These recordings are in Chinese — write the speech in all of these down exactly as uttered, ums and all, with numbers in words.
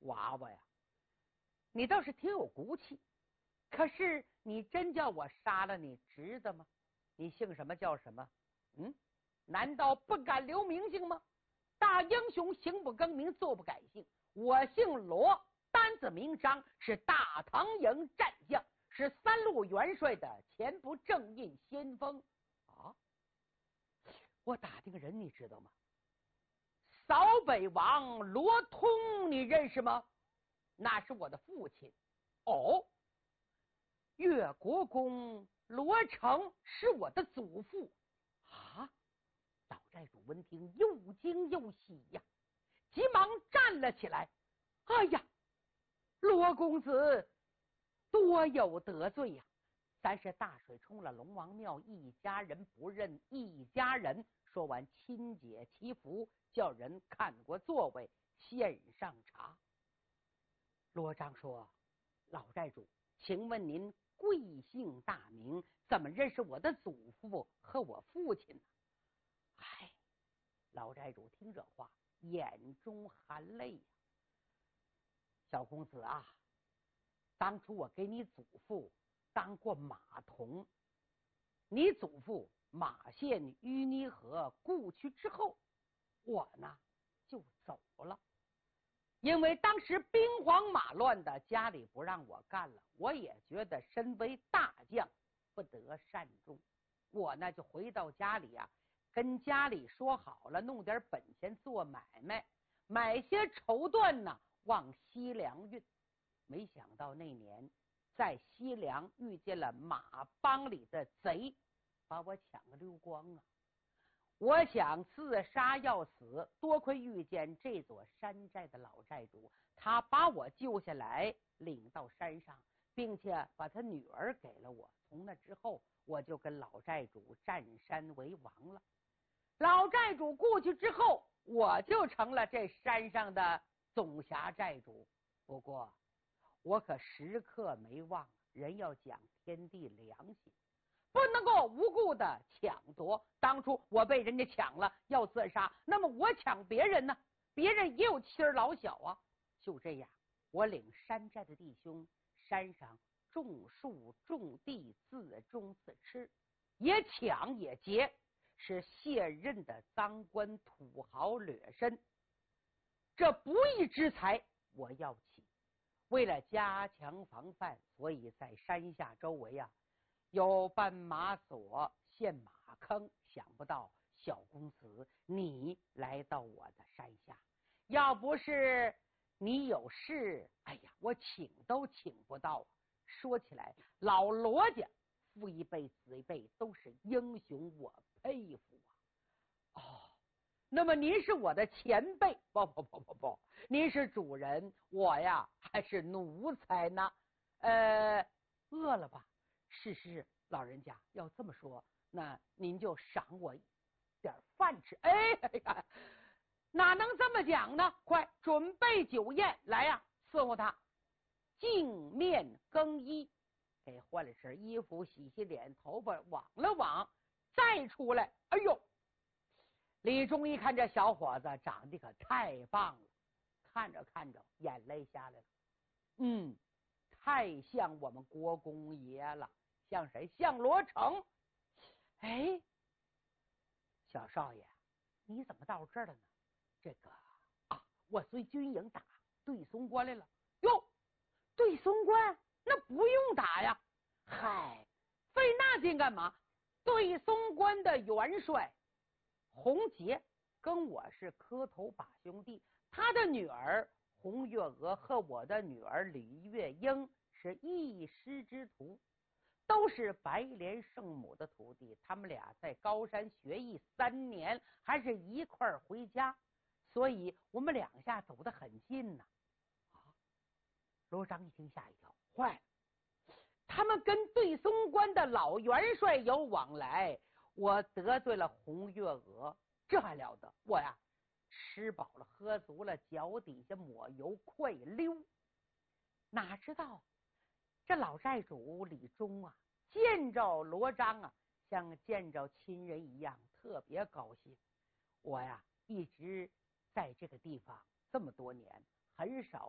娃娃呀，你倒是挺有骨气，可是你真叫我杀了你，值得吗？你姓什么叫什么？嗯，难道不敢留名姓吗？大英雄行不更名，坐不改姓。我姓罗，单子名章，是大唐营战将，是三路元帅的前不正印先锋啊！我打听个人，你知道吗？扫北王罗通，你认识吗？那是我的父亲。哦，越国公罗成是我的祖父啊！老寨主闻听又惊又喜呀，急忙站了起来。哎呀，罗公子多有得罪呀！咱是大水冲了龙王庙，一家人不认一家人。说完亲解其福，叫人看过座位，献上茶。罗章说：老寨主，请问您贵姓大名？怎么认识我的祖父和我父亲呢？哎，老寨主听这话，眼中含泪呀。小公子啊，当初我给你祖父当过马童，你祖父马县淤泥河故去之后，我呢就走了。因为当时兵荒马乱的，家里不让我干了，我也觉得身为大将不得善终，我呢就回到家里啊，跟家里说好了，弄点本钱做买卖，买些绸缎呢往西凉运。没想到那年在西凉遇见了马帮里的贼，把我抢个溜光啊！我想自杀要死，多亏遇见这座山寨的老寨主，他把我救下来，领到山上，并且把他女儿给了我。从那之后，我就跟老寨主占山为王了。老寨主过去之后，我就成了这山上的总辖寨主。不过我可时刻没忘，人要讲天地良心，不能够无故的抢夺。当初我被人家抢了要自杀，那么我抢别人呢？别人也有妻儿老小啊。就这样，我领山寨的弟兄，山上种树种地，自种自吃，也抢也劫，是现任的赃官土豪掠身。这不义之财我要起。为了加强防范，所以在山下周围啊有绊马索、陷马坑。想不到小公子你来到我的山下，要不是你有事，哎呀，我请都请不到。说起来，老罗家父一辈子一辈都是英雄，我佩服啊！哦，那么您是我的前辈？不不不不不，您是主人，我呀还是奴才呢。呃，饿了吧？是是，老人家要这么说，那您就赏我点饭吃。哎呀，哪能这么讲呢？快准备酒宴来呀，伺候他净面更衣，给换了身衣服，洗洗脸，头发网了网，再出来。哎呦，李忠一看这小伙子长得可太棒了，看着看着眼泪下来了。嗯，太像我们国公爷了。像谁？像罗成。哎，小少爷，你怎么到这儿了呢？这个啊，我随军营打对淞关来了。哟，对淞关那不用打呀。嗨，费那劲干嘛？对淞关的元帅洪杰跟我是磕头把兄弟，他的女儿洪月娥和我的女儿李月英是一师之徒，都是白莲圣母的徒弟。他们俩在高山学艺三年，还是一块儿回家，所以我们两下走得很近呢。啊！罗章一听吓一跳，坏了，他们跟对淞关的老元帅有往来，我得罪了洪月娥，这还了得！我呀，吃饱了喝足了，脚底下抹油快溜。哪知道这老寨主李忠啊，见着罗章啊，像见着亲人一样，特别高兴。我呀，一直在这个地方这么多年，很少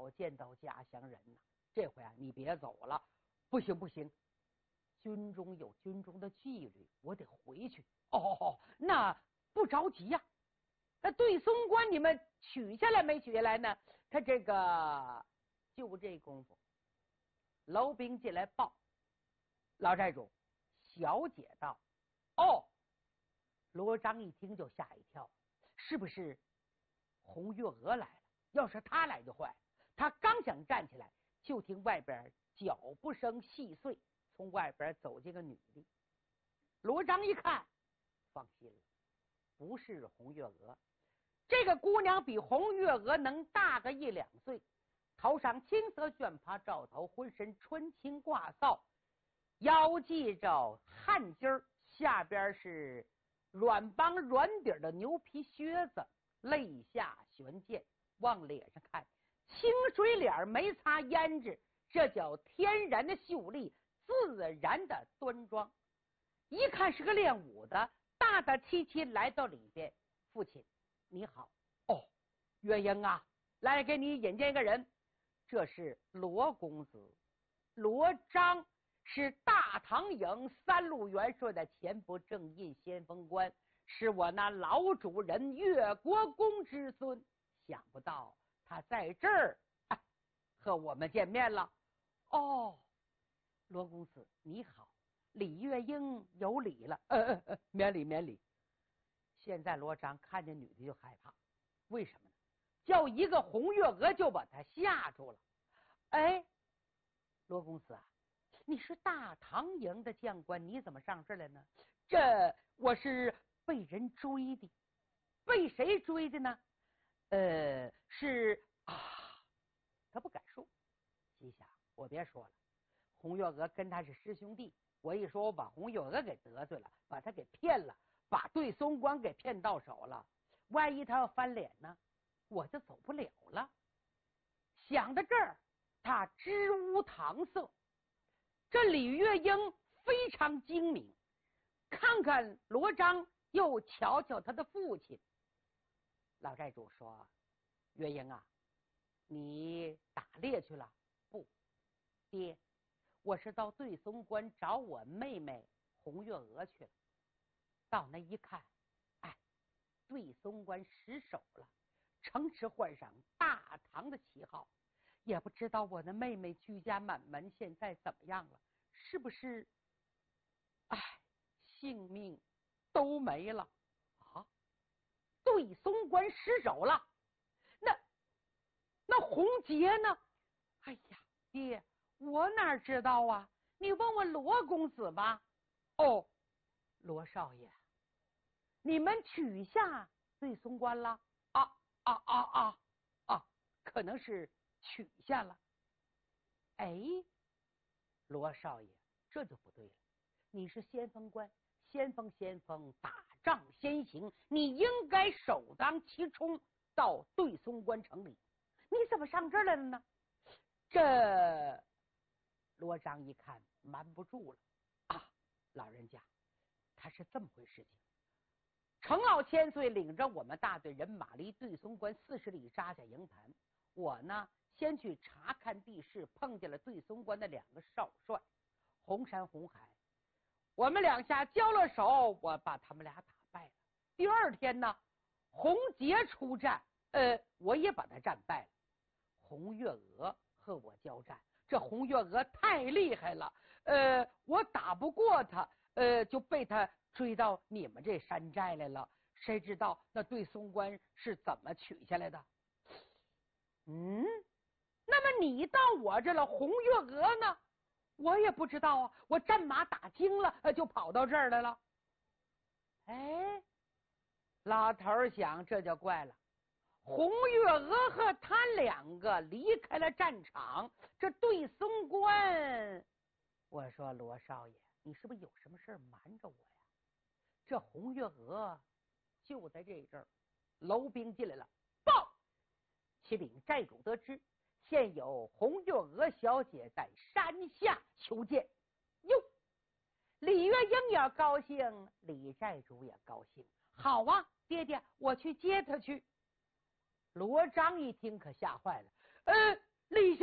好见到家乡人呐。这回啊，你别走了。不行不行，军中有军中的纪律，我得回去。哦，那不着急呀、啊。那对松关你们取下来没取下来呢？他这个就这功夫，楼兵进来报，老寨主，小姐到。哦，罗章一听就吓一跳，是不是红月娥来了？要是他来就坏了。他刚想站起来，就听外边脚步声细碎，从外边走进个女的。罗章一看，放心了，不是红月娥。这个姑娘比红月娥能大个一两岁，头上青色绢帕罩头，浑身春青挂扫，腰系着汗巾儿，下边是软帮软底的牛皮靴子，肋下悬剑，往脸上看，清水脸没擦胭脂，这叫天然的秀丽，自然的端庄。一看是个练武的，大大气气来到里边。父亲你好。哦，月英啊，来给你引荐一个人，这是罗公子罗章，是大唐营三路元帅的前部正印先锋官，是我那老主人越国公之孙。想不到他在这儿、啊、和我们见面了。哦，罗公子你好，李月英有礼了。呃呃呃，免礼免礼。现在罗章看见女的就害怕，为什么呢？叫一个红月娥就把他吓住了。哎，罗公子啊，你是大唐营的将官，你怎么上这儿来呢？这我是被人追的。被谁追的呢？呃，是啊，他不敢说。心想我别说了，红月娥跟他是师兄弟，我一说我把红月娥给得罪了，把他给骗了，把对松关给骗到手了，万一他要翻脸呢，我就走不了了。想到这儿，他支吾搪塞。这李月英非常精明，看看罗章，又瞧瞧他的父亲。老寨主说：月英啊，你打猎去了？不，爹，我是到对松关找我妹妹红月娥去了。到那一看，哎，对松关失守了，城池换上大唐的旗号，也不知道我的妹妹居家满门现在怎么样了，是不是哎，性命都没了啊？对松关失守了，那那红杰呢？哎呀，爹，我哪知道啊？你问问罗公子吧。哦，罗少爷，你们取下对松关了？啊啊啊啊啊！可能是取下了。哎，罗少爷，这就不对了。你是先锋官，先锋先锋，打仗先行，你应该首当其冲到对松关城里。你怎么上这儿来了呢？这罗章一看瞒不住了啊，老人家，他是这么回事情。程老千岁领着我们大队人马离对松关四十里扎下营盘，我呢先去查看地势，碰见了对松关的两个少帅红山红海，我们两下交了手，我把他们俩打败了。第二天呢，红杰出战，呃，我也把他战败了。红月娥和我交战，这红月娥太厉害了，呃，我打不过他，呃，就被他追到你们这山寨来了。谁知道那对松关是怎么取下来的？嗯，那么你到我这了，红月娥呢？我也不知道啊，我战马打精了，呃，就跑到这儿来了。哎，老头想，这就怪了。红月娥和他两个离开了战场，这对松关，我说罗少爷，你是不是有什么事瞒着我呀？这红月娥就在这阵儿，楼兵进来了，报，启禀寨主得知，现有红月娥小姐在山下求见。哟，李月英也高兴，李寨主也高兴。好啊，爹爹，我去接她去。罗章一听可吓坏了，呃，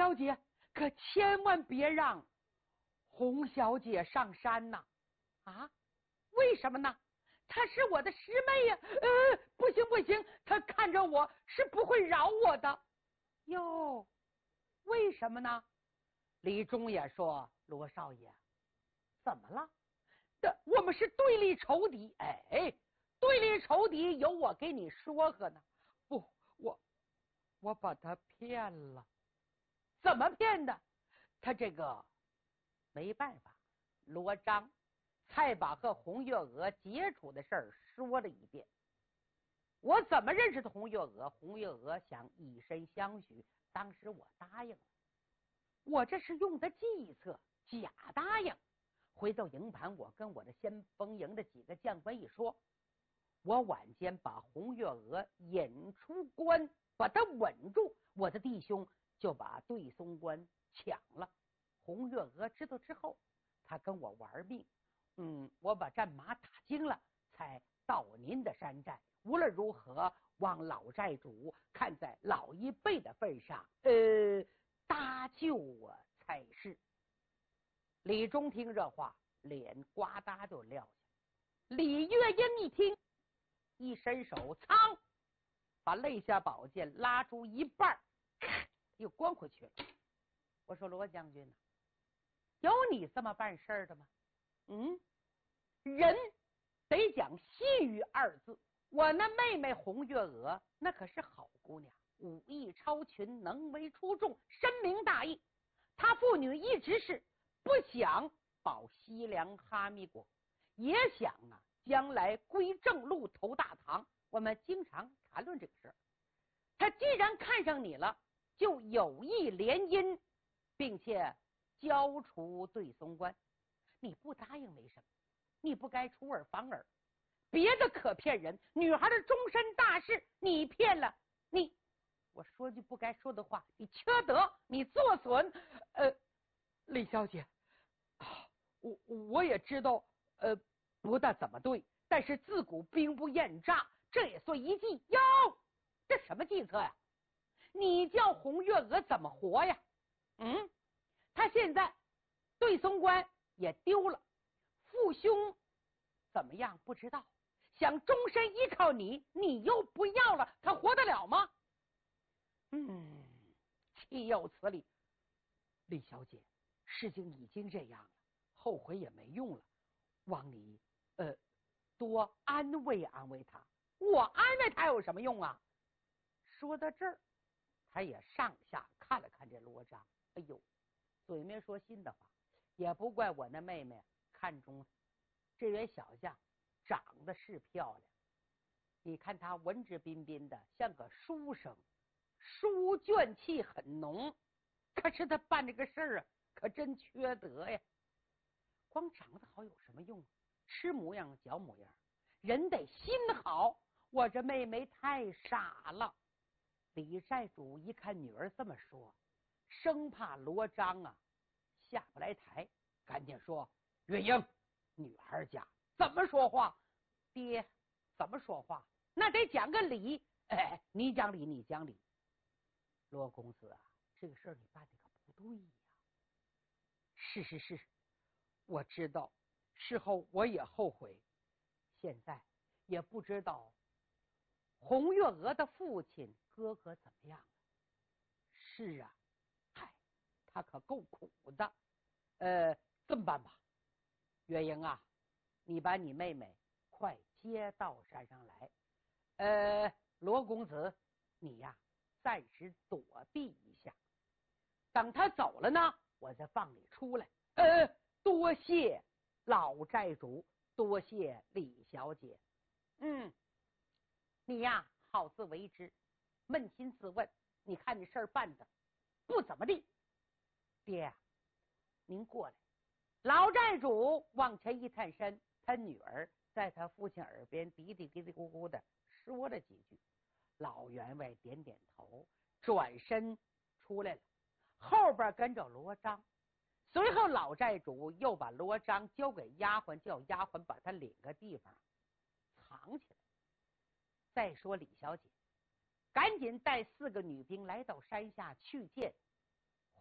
小姐可千万别让洪小姐上山呐！啊，为什么呢？她是我的师妹呀、啊！呃，不行不行，她看着我是不会饶我的。哟，为什么呢？李忠也说：“罗少爷，怎么了？这我们是对立仇敌，哎，对立仇敌，有我给你说和呢。不，我我把他骗了。怎么骗的？他这个没办法。”罗章才把和洪月娥接触的事儿说了一遍。我怎么认识的洪月娥？洪月娥想以身相许，当时我答应了。我这是用的计策，假答应。回到营盘，我跟我的先锋营的几个将官一说，我晚间把洪月娥引出关，把她稳住，我的弟兄就把对松关抢了。洪月娥知道之后，他跟我玩命，嗯，我把战马打精了，才到您的山寨。无论如何，望老寨主看在老一辈的份上，呃，搭救我才是。李忠听这话，脸呱嗒就撂下。李月英一听，一伸手，噌，把肋下宝剑拉出一半，又关回去了。我说罗将军，有你这么办事的吗？嗯，人得讲信誉二字。我那妹妹洪月娥那可是好姑娘，武艺超群，能为出众，深明大义。她父女一直是不想保西凉哈密国，也想啊将来归正路投大唐。我们经常谈论这个事儿。她既然看上你了，就有意联姻，并且交除对松关。你不答应没什么，你不该出尔反尔。别的可骗人，女孩的终身大事你骗了，你我说句不该说的话，你缺德，你作损。呃，李小姐，我我也知道，呃，不大怎么对，但是自古兵不厌诈，这也算一计。哟，这什么计策呀？你叫洪月娥怎么活呀？嗯，他现在对松关也丢了，父兄怎么样不知道，想终身依靠你，你又不要了，他活得了吗？嗯，岂有此理！李小姐，事情已经这样了，后悔也没用了，望你呃多安慰安慰他。我安慰他有什么用啊？说到这儿，他也上下看了看这罗章，哎呦，嘴没说心的话，也不怪我那妹妹看中这员小将，长得是漂亮。你看他文质彬彬的，像个书生，书卷气很浓。可是他办这个事儿啊，可真缺德呀！光长得好有什么用？吃模样嚼模样，人得心好。我这妹妹太傻了。李寨主一看女儿这么说，生怕罗章啊下不来台，赶紧说：“月英，女孩家怎么说话？爹怎么说话？那得讲个理。哎，你讲理，你讲理。罗公子啊，这个事儿你办的可不对呀。”是是是，我知道，事后我也后悔。现在也不知道洪月娥的父亲哥哥怎么样了。是啊，嗨，他可够苦的。呃，这么办吧，月英啊，你把你妹妹快接到山上来。呃，罗公子，你呀暂时躲避一下，等他走了呢，我再放你出来。呃，多谢老寨主，多谢李小姐。嗯，你呀好自为之，扪心自问，你看你事儿办的不怎么地。爹啊，您过来。老寨主往前一探身，他女儿在他父亲耳边嘀嘀嘀嘀咕咕的说了几句。老员外点点头，转身出来了，后边跟着罗章。随后老寨主又把罗章交给丫鬟，叫丫鬟把他领个地方藏起来。再说李小姐赶紧带四个女兵来到山下去见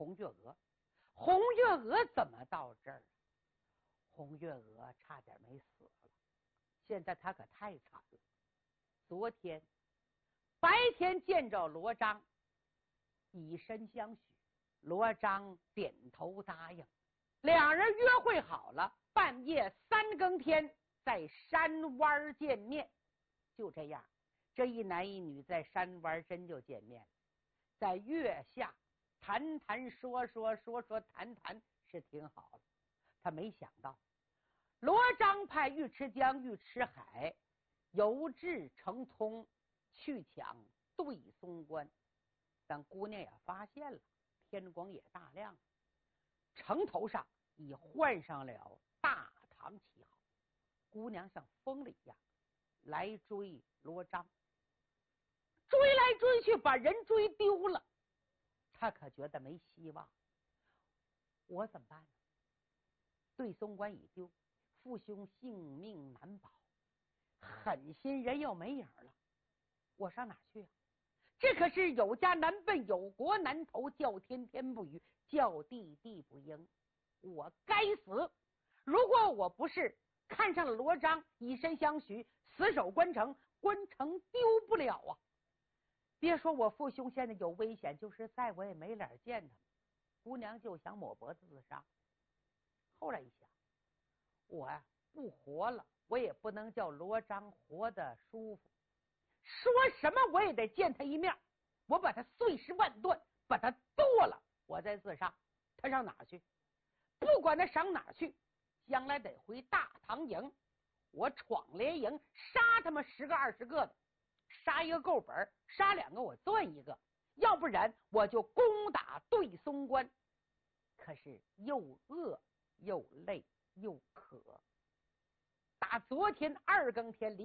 红月娥。红月娥怎么到这儿？红月娥差点没死了，现在她可太惨了。昨天白天见着罗章，以身相许，罗章点头答应，两人约会好了，半夜三更天在山湾见面。就这样，这一男一女在山湾真就见面了，在月下谈谈说说说说谈谈是挺好了。他没想到罗章派尉迟江、尉迟海游至城通去抢对松关，但姑娘也发现了，天光也大亮了，城头上已换上了大唐旗号，姑娘像疯了一样来追罗章，追来追去把人追丢了，他可觉得没希望，我怎么办呢？对松关已丢，父兄性命难保，狠心人又没影了，我上哪去啊？这可是有家难奔，有国难投，叫天天不语，叫地地不应，我该死！如果我不是看上了罗章，以身相许，死守关城，关城丢不了啊！别说我父兄现在有危险，就是在我也没脸见他们。姑娘就想抹脖子自杀。后来一想，我呀、啊、不活了，我也不能叫罗章活得舒服，说什么我也得见他一面，我把他碎尸万段，把他剁了，我再自杀。他上哪去？不管他上哪去，将来得回大唐营，我闯连营，杀他们十个二十个的，杀一个够本，杀两个我赚一个，要不然我就攻打对松关。可是又饿又累又渴，打昨天二更天离